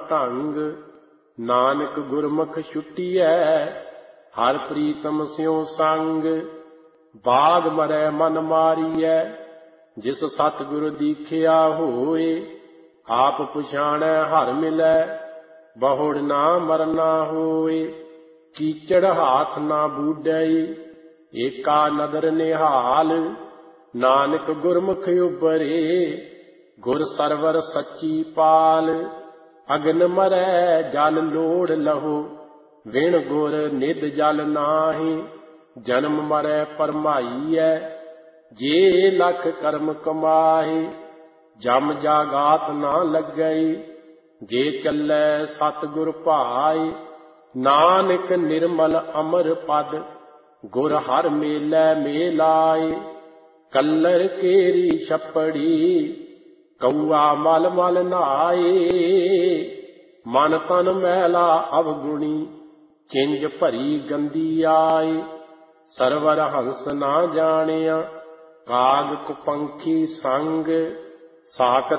ਢੰਗ। ਨਾਨਕ ਗੁਰਮੁਖ ਛੁੱਟੀਐ ਹਰ ਪ੍ਰੀਤਮ ਸਿਉ ਸੰਗ। ਬਾਗ ਮਰੈ ਮਨ ਮਾਰੀਐ ਜਿਸ ਸਤਿਗੁਰ ਦੀਖਿਆ ਹੋਏ। ਆਪ ਪਛਾਣੈ ਹਰ ਮਿਲੈ ਬਹੁੜ ਨਾ ਮਰਨਾ ਹੋਏ। ਕੀਚੜ ਹਾਥ ਨਾ ਬੂਡੈ ਏਕਾ ਨਦਰ ਨਿਹਾਲ। ਨਾਨਕ ਗੁਰਮੁਖ ਉਬਰੇ ਗੁਰ ਸਰਵਰ ਸੱਚੀ ਪਾਲ। ਅਗਨ ਮਰੈ ਜਲ ਲੋੜ ਲਹੋ ਵਿਣ ਗੁਰ ਨਿਧ ਜਲ ਨਾਹੀ। ਜਨਮ ਮਰੈ ਭਰਮਾਈਐ ਜੇ ਲਖ ਕਰਮ ਕਮਾਹੇ। ਜਮ ਜਾਗਾਤ ਨਾ ਲੱਗਈ ਜੇ ਚੱਲੈ ਸਤਿਗੁਰ ਭਾਏ। ਨਾਨਕ ਨਿਰਮਲ ਅਮਰ ਪਦ ਗੁਰ ਹਰ ਮੇਲੈ ਮੇਲਾਏ। ਕੱਲਰ ਕੇਰੀ ਛੱਪੜੀ ਕਊਆ ਮਲ ਮਲ ਨਹਾਏ। ਮਨ ਤਨ ਮੈਲਾ ਅਵਗੁਣੀ ਚਿੰਜ ਭਰੀ ਗੰਦੀ ਆਏ। ਸਰਵਰ ਹੰਸ ਨਾ ਜਾਣਿਆ ਕਾਗ ਕੁਪੰਖੀ ਸੰਗ। ਸਾਕਤ